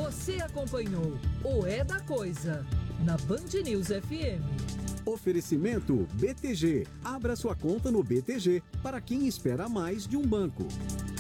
Você acompanhou o É da Coisa na Band News FM. Oferecimento BTG. Abra sua conta no BTG para quem espera mais de um banco.